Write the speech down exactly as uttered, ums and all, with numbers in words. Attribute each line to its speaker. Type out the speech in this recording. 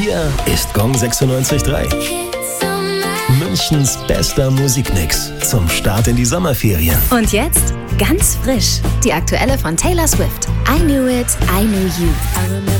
Speaker 1: Hier ist Gong sechsundneunzig Komma drei. Münchens bester Musikmix zum Start in die Sommerferien.
Speaker 2: Und jetzt ganz frisch die aktuelle von Taylor Swift. I Knew It, I Knew You.